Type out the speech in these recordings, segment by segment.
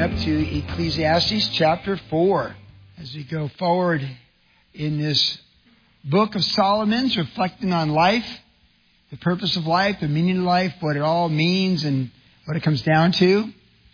up to Ecclesiastes chapter 4 as we go forward in this book of Solomon's, reflecting on life, the purpose of life, the meaning of life, what it all means and what it comes down to.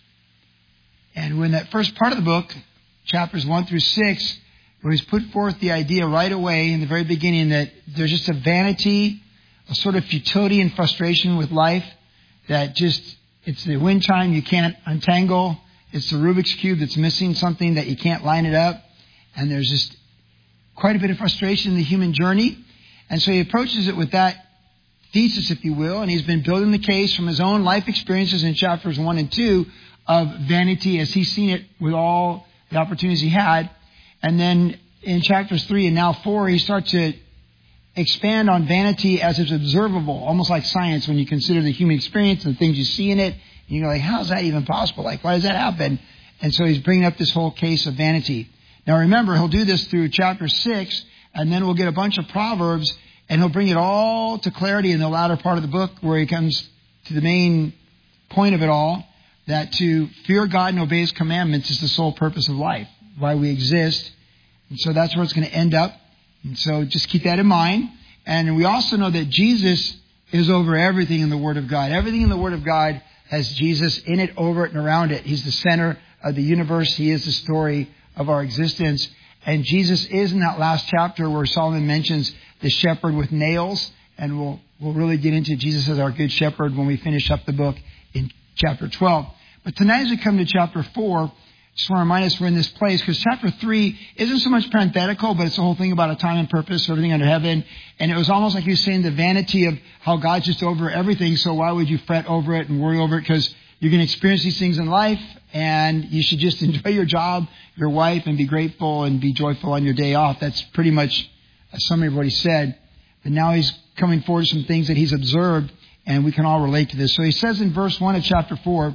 And when that first part of the book, chapters 1 through 6, where he's put forth the idea right away in the very beginning that there's just a vanity, a sort of futility and frustration with life, that just, it's the wind chime you can't untangle. It's the Rubik's Cube that's missing something that you can't line it up. And there's just quite a bit of frustration in the human journey. And so he approaches it with that thesis, if you will. And he's been building the case from his own life experiences in chapters 1 and 2 of vanity as he's seen it with all the opportunities he had. And then in chapters 3 and now 4, he starts to expand on vanity as it's observable, almost like science when you consider the human experience and the things you see in it. And you're like, how is that even possible? Like, why does that happen? And so he's bringing up this whole case of vanity. Now remember, he'll do this through chapter 6, and then we'll get a bunch of Proverbs, and he'll bring it all to clarity in the latter part of the book where he comes to the main point of it all, that to fear God and obey His commandments is the sole purpose of life, why we exist. And so that's where it's going to end up. And so just keep that in mind. And we also know that Jesus is over everything in the Word of God. Everything in the Word of God has Jesus in it, over it, and around it. He's the center of the universe. He is the story of our existence. And Jesus is in that last chapter where Solomon mentions the shepherd with nails. And we'll really get into Jesus as our good shepherd when we finish up the book in chapter 12. But tonight as we come to chapter 4, just want to remind us we're in this place because chapter 3 isn't so much parenthetical, but it's the whole thing about a time and purpose, everything under heaven. And it was almost like he was saying the vanity of how God's just over everything. So why would you fret over it and worry over it? Because you're going to experience these things in life, and you should just enjoy your job, your wife, and be grateful and be joyful on your day off. That's pretty much a summary of what he said. But now he's coming forward to some things that he's observed, and we can all relate to this. So he says in verse 1 of chapter 4,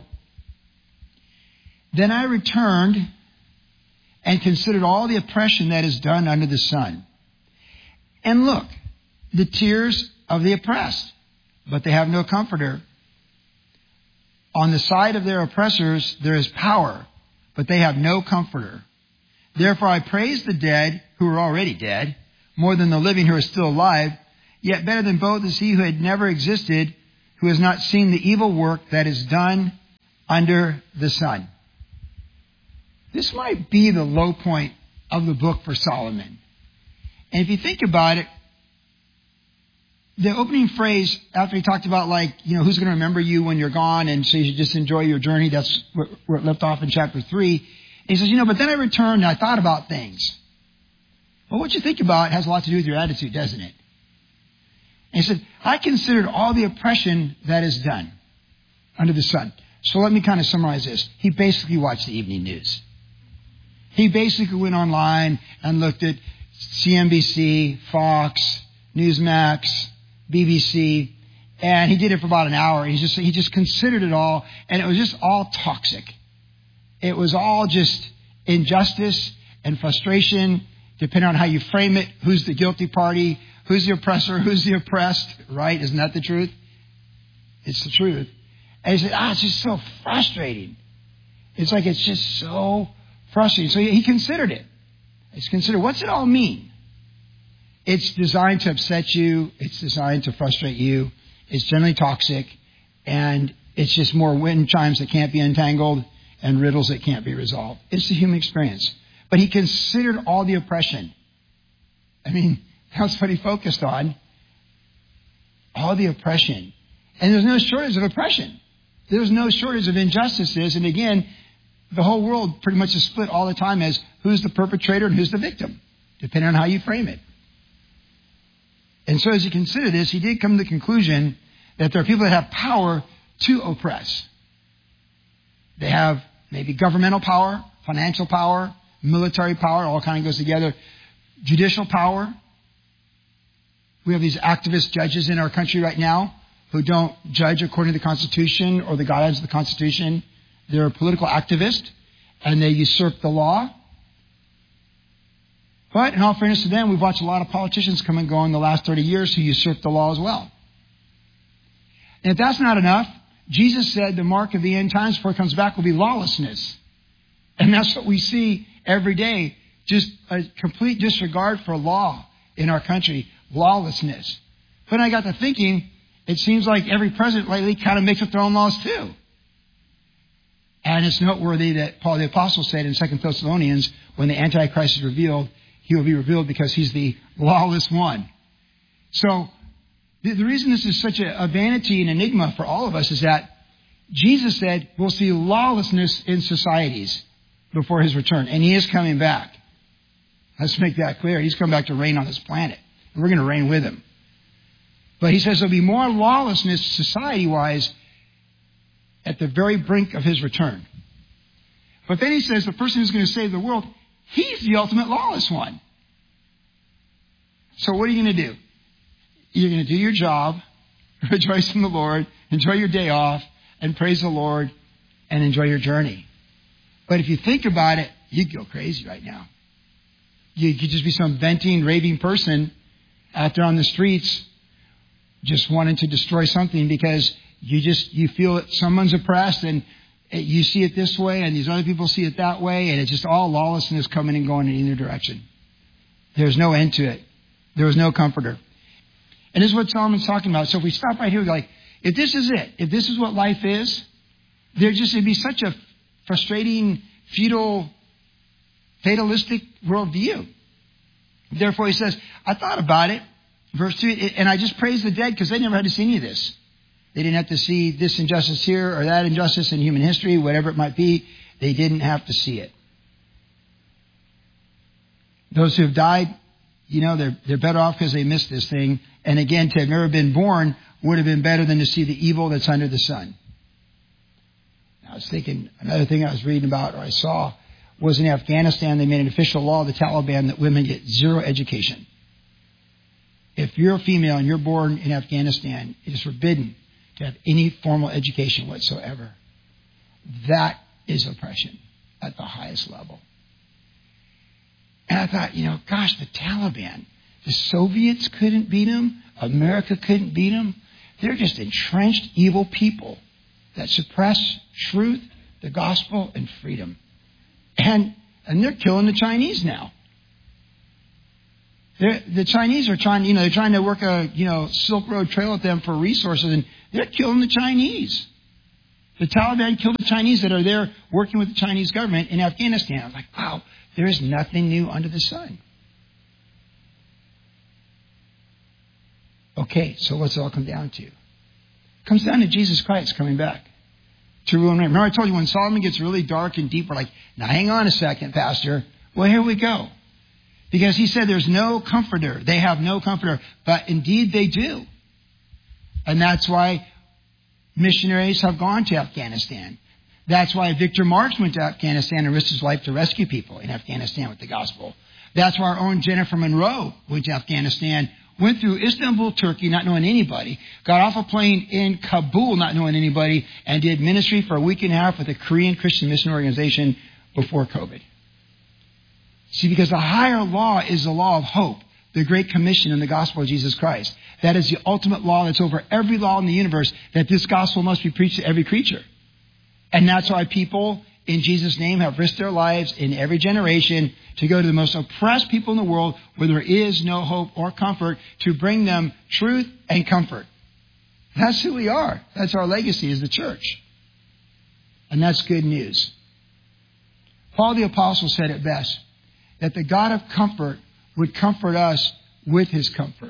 "Then I returned and considered all the oppression that is done under the sun. And look, the tears of the oppressed, but they have no comforter. On the side of their oppressors there is power, but they have no comforter. Therefore I praise the dead who are already dead, more than the living who are still alive. Yet better than both is he who had never existed, who has not seen the evil work that is done under the sun." This might be the low point of the book for Solomon. And if you think about it, the opening phrase, after he talked about who's going to remember you when you're gone, and so you should just enjoy your journey, that's where it left off in chapter 3. And he says, but then I returned and I thought about things. Well, what you think about has a lot to do with your attitude, doesn't it? And he said, I considered all the oppression that is done under the sun. So let me kind of summarize this. He basically watched the evening news. He basically went online and looked at CNBC, Fox, Newsmax, BBC, and he did it for about an hour. He just considered it all, and it was just all toxic. It was all just injustice and frustration, depending on how you frame it. Who's the guilty party? Who's the oppressor? Who's the oppressed? Right? Isn't that the truth? It's the truth. And he said, it's just so frustrating. It's just so frustrating. So he considered it. He's considered, what's it all mean? It's designed to upset you. It's designed to frustrate you. It's generally toxic. And it's just more wind chimes that can't be untangled and riddles that can't be resolved. It's the human experience. But he considered all the oppression. That's what he focused on. All the oppression. And there's no shortage of oppression. There's no shortage of injustices. And again, the whole world pretty much is split all the time as who's the perpetrator and who's the victim, depending on how you frame it. And so as you consider this, he did come to the conclusion that there are people that have power to oppress. They have maybe governmental power, financial power, military power, all kind of goes together, judicial power. We have these activist judges in our country right now who don't judge according to the Constitution or the guidelines of the Constitution. They're a political activist, and they usurp the law. But in all fairness to them, we've watched a lot of politicians come and go in the last 30 years who usurped the law as well. And if that's not enough, Jesus said the mark of the end times before he comes back will be lawlessness. And that's what we see every day. Just a complete disregard for law in our country. Lawlessness. But I got to thinking, it seems like every president lately kind of makes up their own laws too. And it's noteworthy that Paul the Apostle said in 2 Thessalonians, when the Antichrist is revealed, he will be revealed because he's the lawless one. So the reason this is such a vanity and enigma for all of us is that Jesus said we'll see lawlessness in societies before his return. And he is coming back. Let's make that clear. He's coming back to reign on this planet. And we're going to reign with him. But he says there'll be more lawlessness society-wise at the very brink of his return. But then he says the person who's going to save the world, he's the ultimate lawless one. So what are you going to do? You're going to do your job, rejoice in the Lord, enjoy your day off, and praise the Lord, and enjoy your journey. But if you think about it, you'd go crazy right now. You could just be some venting, raving person out there on the streets just wanting to destroy something because you feel that someone's oppressed and you see it this way and these other people see it that way, and it's just all lawlessness coming and going in either direction. There's no end to it. There was no comforter. And this is what Solomon's talking about. So if we stop right here, we're like, if this is it, if this is what life is, it'd be such a frustrating, futile, fatalistic worldview. Therefore, he says, I thought about it. Verse 2, and I just praise the dead because they never had to see any of this. They didn't have to see this injustice here or that injustice in human history, whatever it might be. They didn't have to see it. Those who have died, they're better off because they missed this thing. And again, to have never been born would have been better than to see the evil that's under the sun. I was thinking, another thing I was reading about or I saw was in Afghanistan, they made an official law, the Taliban, that women get zero education. If you're a female and you're born in Afghanistan, it is forbidden to have any formal education whatsoever. That is oppression at the highest level. And I thought, gosh, the Taliban, the Soviets couldn't beat them. America couldn't beat them. They're just entrenched evil people that suppress truth, the gospel, and freedom. And they're killing the Chinese now. The Chinese are trying, they're trying to work a, Silk Road Trail with them for resources, and they're killing the Chinese. The Taliban killed the Chinese that are there working with the Chinese government in Afghanistan. I was like, wow, there is nothing new under the sun. Okay, so what's it all come down to? It comes down to Jesus Christ coming back to rule and reign. Remember I told you when Solomon gets really dark and deep, we're like, now hang on a second, Pastor. Well, here we go. Because he said there's no comforter. They have no comforter. But indeed they do. And that's why missionaries have gone to Afghanistan. That's why Victor Marx went to Afghanistan and risked his life to rescue people in Afghanistan with the gospel. That's why our own Jennifer Monroe went to Afghanistan, went through Istanbul, Turkey, not knowing anybody, got off a plane in Kabul, not knowing anybody, and did ministry for a week and a half with a Korean Christian mission organization before COVID. See, because the higher law is the law of hope, the Great Commission in the gospel of Jesus Christ. That is the ultimate law that's over every law in the universe, that this gospel must be preached to every creature. And that's why people in Jesus' name have risked their lives in every generation to go to the most oppressed people in the world where there is no hope or comfort, to bring them truth and comfort. That's who we are. That's our legacy as the church. And that's good news. Paul the Apostle said it best, that the God of comfort would comfort us with his comfort.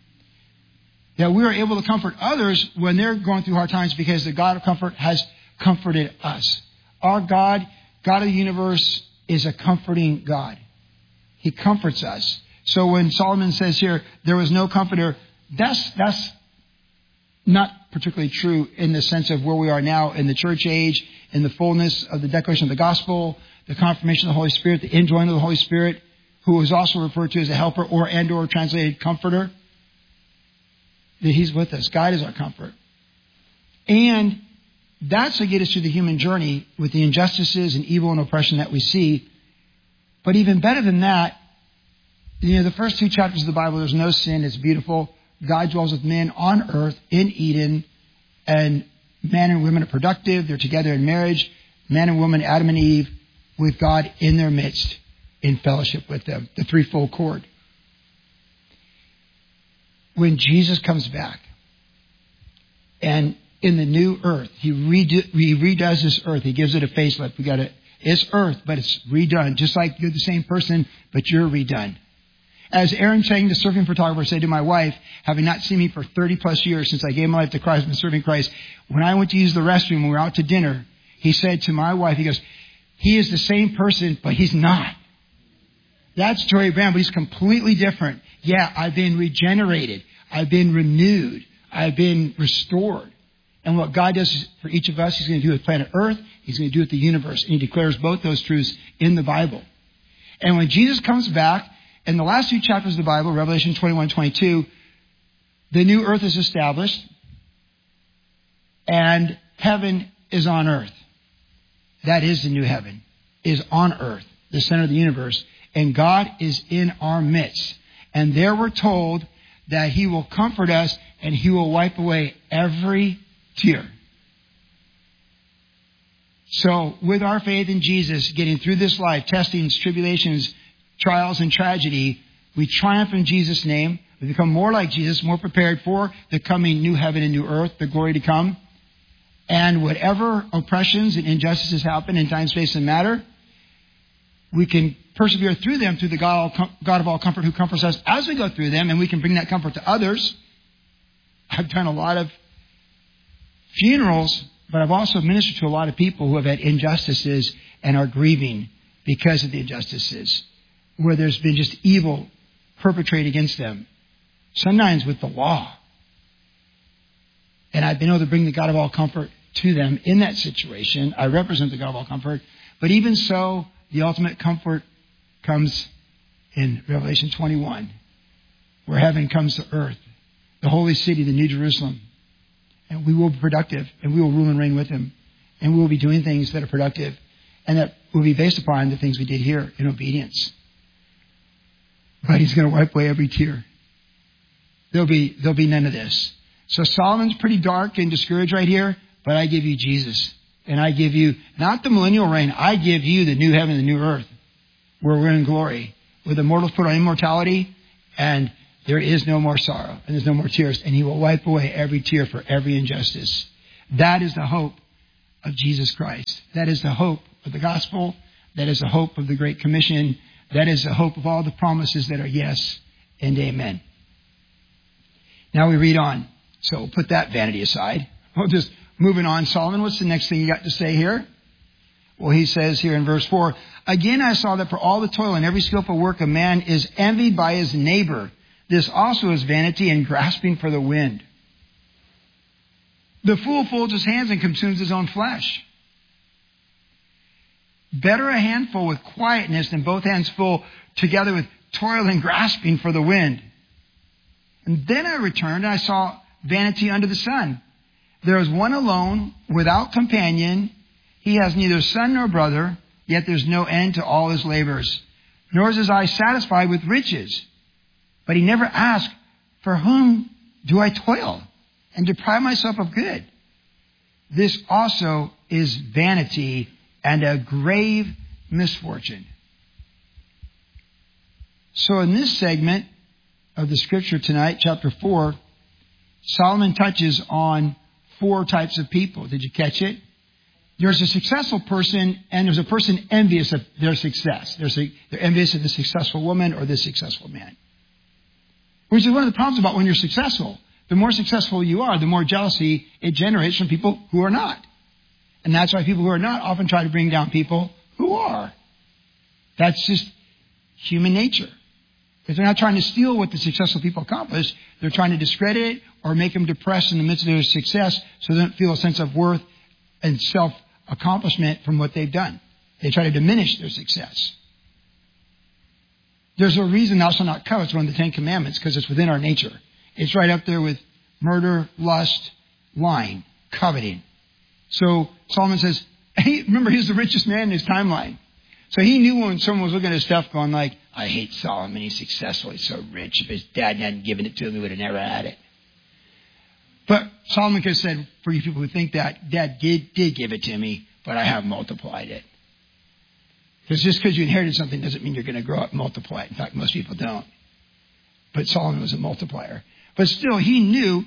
That we are able to comfort others when they're going through hard times because the God of comfort has comforted us. Our God, God of the universe, is a comforting God. He comforts us. So when Solomon says here, there was no comforter, that's not particularly true in the sense of where we are now in the church age, in the fullness of the declaration of the gospel, the confirmation of the Holy Spirit, the indwelling of the Holy Spirit, who is also referred to as a helper or translated comforter, that he's with us. God is our comfort. And that's to get us through the human journey with the injustices and evil and oppression that we see. But even better than that, the first two chapters of the Bible, there's no sin. It's beautiful. God dwells with men on earth in Eden, and man and women are productive. They're together in marriage. Man and woman, Adam and Eve, with God in their midst, in fellowship with them. The threefold cord. When Jesus comes back, and in the new earth, he redoes this earth. He gives it a facelift. It's earth, but it's redone. Just like you're the same person, but you're redone. As Aaron Chang, the surfing photographer, said to my wife, having not seen me for 30 plus years since I gave my life to Christ and serving Christ, when I went to use the restroom when we were out to dinner, he said to my wife, he goes, he is the same person, but he's not. That's Joey Brown, but he's completely different. Yeah, I've been regenerated. I've been renewed. I've been restored. And what God does for each of us, he's going to do with planet Earth. He's going to do with the universe. And he declares both those truths in the Bible. And when Jesus comes back, in the last few chapters of the Bible, Revelation 21, 22, the new earth is established and heaven is on earth. That is the new heaven, is on earth, the center of the universe. And God is in our midst. And there we're told that he will comfort us and he will wipe away every tear. So with our faith in Jesus, getting through this life, testings, tribulations, trials, and tragedy, we triumph in Jesus' name. We become more like Jesus, more prepared for the coming new heaven and new earth, the glory to come. And whatever oppressions and injustices happen in time, space, and matter, we can persevere through them through the God of all comfort who comforts us as we go through them, and we can bring that comfort to others. I've done a lot of funerals, but I've also ministered to a lot of people who have had injustices and are grieving because of the injustices, where there's been just evil perpetrated against them, sometimes with the law. And I've been able to bring the God of all comfort to them in that situation. I represent the God of all comfort. But even so, the ultimate comfort comes in Revelation 21, where heaven comes to earth, the holy city, the New Jerusalem. And we will be productive, and we will rule and reign with him. And we will be doing things that are productive, and that will be based upon the things we did here in obedience. But he's going to wipe away every tear. There'll be none of this. So Solomon's pretty dark and discouraged right here, but I give you Jesus. And I give you, not the millennial reign, I give you the new heaven and the new earth, where we're in glory, where the mortals put on immortality, and there is no more sorrow, and there's no more tears, and he will wipe away every tear for every injustice. That is the hope of Jesus Christ. That is the hope of the gospel. That is the hope of the Great Commission. That is the hope of all the promises that are yes and amen. Now we read on. So we'll put that vanity aside. We'll just moving on. Solomon, what's the next thing you got to say here? Well, he says here in verse 4, again I saw that for all the toil and every skillful work of man is envied by his neighbor. This also is vanity and grasping for the wind. The fool folds his hands and consumes his own flesh. Better a handful with quietness than both hands full together with toil and grasping for the wind. And then I returned and I saw vanity under the sun. There is one alone, without companion. He has neither son nor brother, yet there's no end to all his labors. Nor is his eye satisfied with riches. But he never asks, for whom do I toil and deprive myself of good? This also is vanity and a grave misfortune. So in this segment of the scripture tonight, chapter 4, Solomon touches on 4 types of people. Did you catch it? There's a successful person, and there's a person envious of their success. They're envious of the successful woman or the successful man. Which is one of the problems about when you're successful. The more successful you are, the more jealousy it generates from people who are not. And that's why people who are not often try to bring down people who are. That's just human nature. Because they're not trying to steal what the successful people accomplish. They're trying to discredit it or make them depressed in the midst of their success so they don't feel a sense of worth and self-accomplishment from what they've done. They try to diminish their success. There's a reason thou shalt not covet. It's one of the 10 Commandments because it's within our nature. It's right up there with murder, lust, lying, coveting. So Solomon says, remember, he's the richest man in his timeline. So he knew when someone was looking at his stuff going like, I hate Solomon, he's successful, he's so rich. If his dad hadn't given it to him, he would have never had it. But Solomon could have said, for you people who think that, Dad did give it to me, but I have multiplied it. Because just because you inherited something doesn't mean you're going to grow up and multiply it. In fact, most people don't. But Solomon was a multiplier. But still, he knew.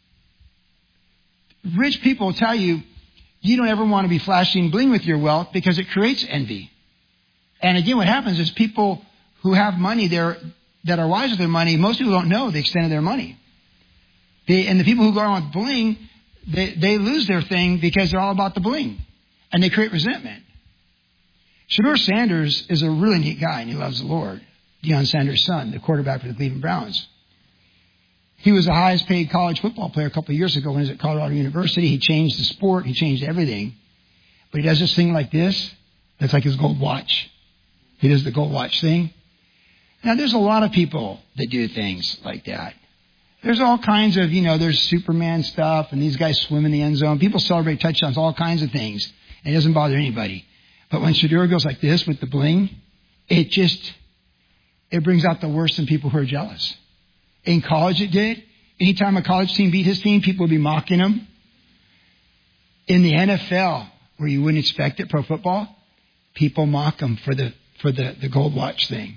Rich people will tell you, you don't ever want to be flashy and bling with your wealth because it creates envy. And again, what happens is people who have money there that are wise with their money, most people don't know the extent of their money. And the people who go around with bling, they lose their thing because they're all about the bling. And they create resentment. Shedeur Sanders is a really neat guy, and he loves the Lord. Deion Sanders' son, the quarterback for the Cleveland Browns. He was the highest paid college football player a couple of years ago when he was at Colorado University. He changed the sport. He changed everything. But he does this thing like this. That's like his gold watch. He does the gold watch thing. Now, there's a lot of people that do things like that. There's all kinds of, there's Superman stuff, and these guys swim in the end zone. People celebrate touchdowns, all kinds of things. And it doesn't bother anybody. But when Shedeur goes like this with the bling, it brings out the worst in people who are jealous. In college it did. Anytime a college team beat his team, people would be mocking him. In the NFL, where you wouldn't expect it, pro football, people mock him for the gold watch thing.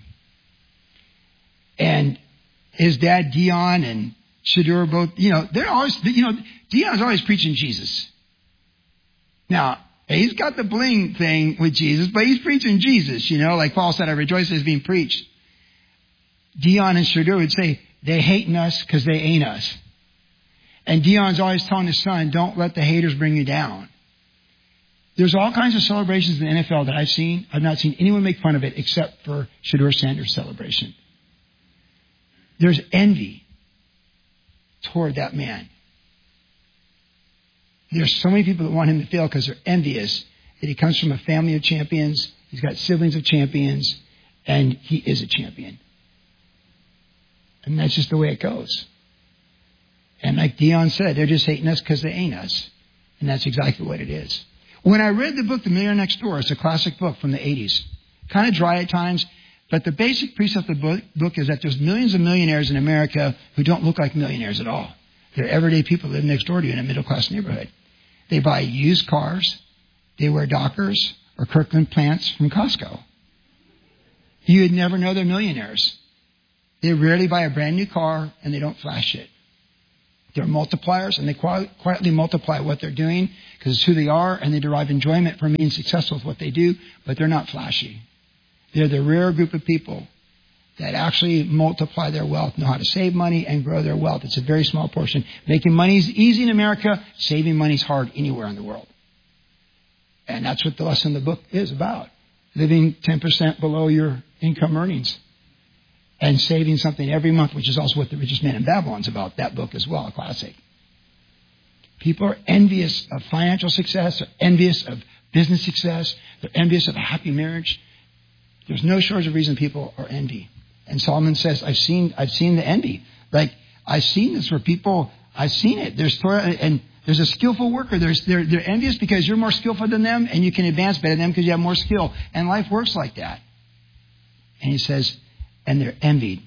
And his dad, Deion, and Shedeur both, they're always, Deion's always preaching Jesus. Now, he's got the bling thing with Jesus, but he's preaching Jesus, like Paul said, I rejoice as being preached. Deion and Shedeur would say, they hating us because they ain't us. And Deion's always telling his son, don't let the haters bring you down. There's all kinds of celebrations in the NFL that I've seen. I've not seen anyone make fun of it except for Shedeur Sanders' celebration. There's envy toward that man. There's so many people that want him to fail because they're envious that he comes from a family of champions. He's got siblings of champions, and he is a champion. And that's just the way it goes. And like Deion said, they're just hating us because they ain't us. And that's exactly what it is. When I read the book, The Millionaire Next Door, it's a classic book from the 80s. Kind of dry at times, but the basic precept of the book is that there's millions of millionaires in America who don't look like millionaires at all. They're everyday people that live next door to you in a middle-class neighborhood. They buy used cars. They wear Dockers or Kirkland plants from Costco. You would never know they're millionaires. They rarely buy a brand new car, and they don't flash it. They're multipliers, and they quietly multiply what they're doing because it's who they are, and they derive enjoyment from being successful with what they do, but they're not flashy. They're the rare group of people that actually multiply their wealth, know how to save money and grow their wealth. It's a very small portion. Making money is easy in America. Saving money is hard anywhere in the world. And that's what the lesson of the book is about. Living 10% below your income earnings. And saving something every month, which is also what The Richest Man in Babylon is about. That book as well, a classic. People are envious of financial success. They're envious of business success. They're envious of a happy marriage. There's no shortage of reason people are envy. And Solomon says, I've seen the envy. Like, I've seen this where people, I've seen it. There's a skillful worker. They're envious because you're more skillful than them, and you can advance better than them because you have more skill. And life works like that. And he says, and they're envied.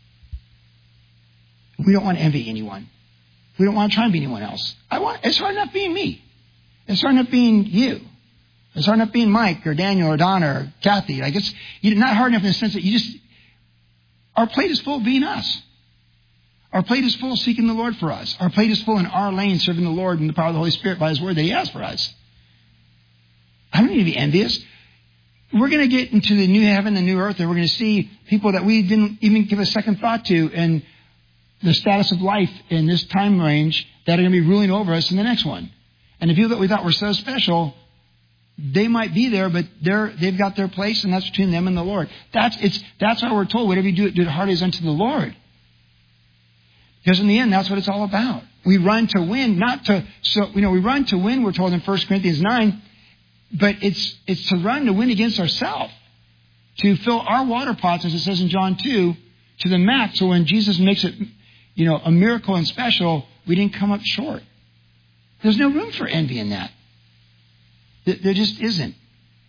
We don't want to envy anyone. We don't want to try and be anyone else. It's hard enough being me. It's hard enough being you. It's hard enough being Mike or Daniel or Donna or Kathy. Like it's not hard enough in the sense that our plate is full of being us. Our plate is full of seeking the Lord for us. Our plate is full in our lane serving the Lord in the power of the Holy Spirit by His Word that He has for us. I don't need to be envious. We're going to get into the new heaven and new earth, and we're going to see people that we didn't even give a second thought to in the status of life in this time range that are going to be ruling over us in the next one. And the people that we thought were so special, they might be there, but they've got their place, and that's between them and the Lord. That's why we're told, whatever you do it heartily as unto the Lord. Because in the end, that's what it's all about. We run to win, we run to win, we're told in 1 Corinthians 9, but it's to run to win against ourselves, to fill our water pots, as it says in John 2, to the max. So when Jesus makes it, a miracle and special, we didn't come up short. There's no room for envy in that. There just isn't.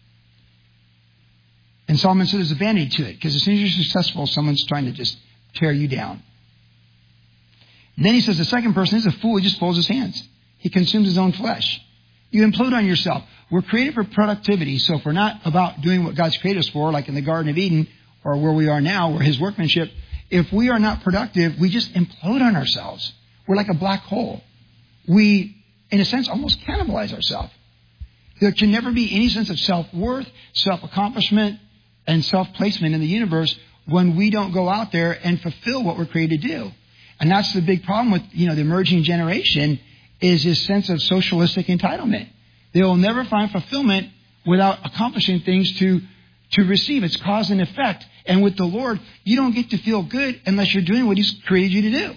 And Solomon said there's a vanity to it, because as soon as you're successful, someone's trying to just tear you down. And then he says the second person is a fool. He just folds his hands. He consumes his own flesh. You implode on yourself. we're created for productivity. So if we're not about doing what God's created us for, like in the Garden of Eden or where we are now, where His workmanship, if we are not productive, we just implode on ourselves. We're like a black hole. We, in a sense, almost cannibalize ourselves. There can never be any sense of self-worth, self-accomplishment, and self-placement in the universe when we don't go out there and fulfill what we're created to do. And that's the big problem with, the emerging generation is this sense of socialistic entitlement. They will never find fulfillment without accomplishing things to receive. It's cause and effect. And with the Lord, you don't get to feel good unless you're doing what He's created you to do.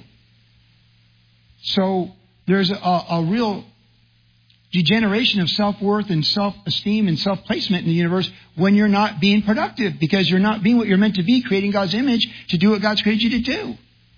So there's a real degeneration of self-worth and self-esteem and self-placement in the universe when you're not being productive, because you're not being what you're meant to be, creating God's image to do what God's created you to do.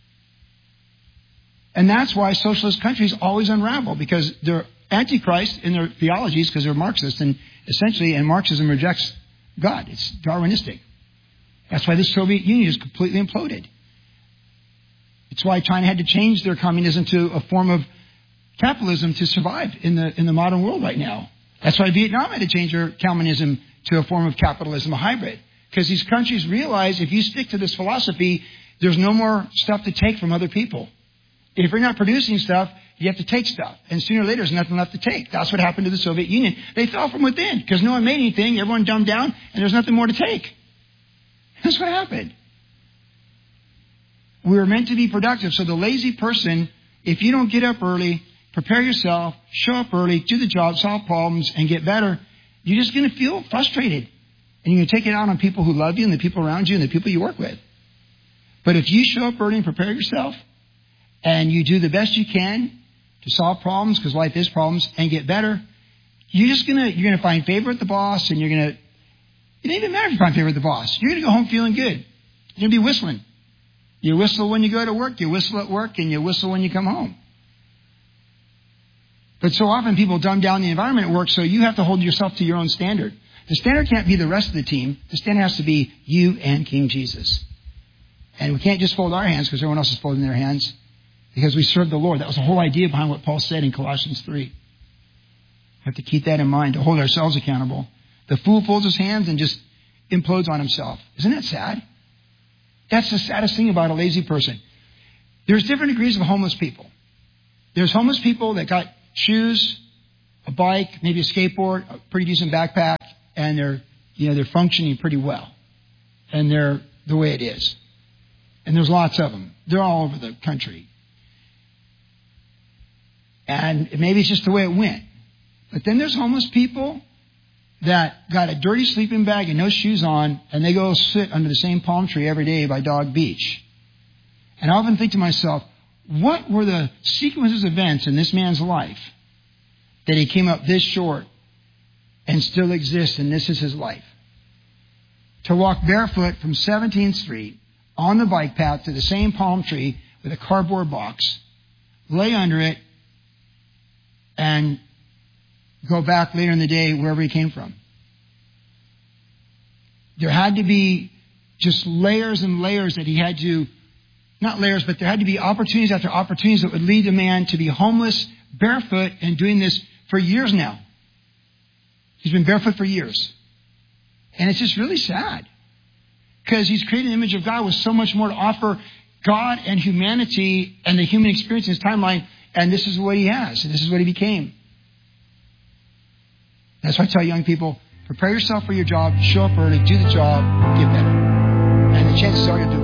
And that's why socialist countries always unravel, because they're antichrist in their theologies, because they're Marxist, and Marxism rejects God. It's Darwinistic. That's why the Soviet Union is completely imploded. It's why China had to change their communism to a form of capitalism to survive in the modern world right now. That's why Vietnam had to change their communism to a form of capitalism, a hybrid. Because these countries realize if you stick to this philosophy, there's no more stuff to take from other people. If you're not producing stuff, you have to take stuff. And sooner or later, there's nothing left to take. That's what happened to the Soviet Union. They fell from within because no one made anything. Everyone dumbed down, and there's nothing more to take. That's what happened. We were meant to be productive. So the lazy person, if you don't get up early, prepare yourself, show up early, do the job, solve problems, and get better, you're just going to feel frustrated. And you're going to take it out on people who love you and the people around you and the people you work with. But if you show up early and prepare yourself, and you do the best you can to solve problems, because life is problems, and get better, you're going to find favor with the boss, and it doesn't even matter if you find favor with the boss. You're going to go home feeling good. You're going to be whistling. You whistle when you go to work, you whistle at work, and you whistle when you come home. But so often people dumb down the environment at work, so you have to hold yourself to your own standard. The standard can't be the rest of the team. The standard has to be you and King Jesus. And we can't just fold our hands because everyone else is folding their hands, because we serve the Lord. That was the whole idea behind what Paul said in Colossians 3. We have to keep that in mind, to hold ourselves accountable. The fool folds his hands and just implodes on himself. Isn't that sad? That's the saddest thing about a lazy person. There's different degrees of homeless people. There's homeless people that got shoes, a bike, maybe a skateboard, a pretty decent backpack, and they're functioning pretty well. And they're the way it is. And there's lots of them. They're all over the country. And maybe it's just the way it went. But then there's homeless people that got a dirty sleeping bag and no shoes on, and they go sit under the same palm tree every day by Dog Beach. And I often think to myself, what were the sequences of events in this man's life that he came up this short and still exists, and this is his life? To walk barefoot from 17th Street on the bike path to the same palm tree with a cardboard box, lay under it, and go back later in the day wherever he came from. There had to be just layers and layers that he had to, not layers, but there had to be opportunities after opportunities that would lead a man to be homeless, barefoot, and doing this for years now. He's been barefoot for years. And it's just really sad, because he's created an image of God with so much more to offer God and humanity and the human experience in his timeline. And this is what he has, and this is what he became. That's why I tell young people, prepare yourself for your job, show up early, do the job, get better. And the chances are you'll do it.